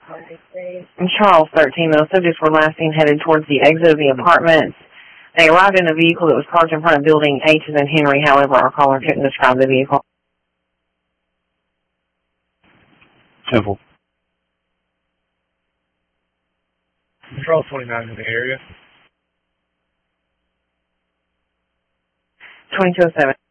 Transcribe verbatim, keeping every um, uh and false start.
And Charles thirteen, those subjects were last seen headed towards the exit of the apartments. They arrived in a vehicle that was parked in front of building H as in Henry. However, our caller couldn't describe the vehicle. Simple. Control twenty-nine in the area. twenty-two oh seven.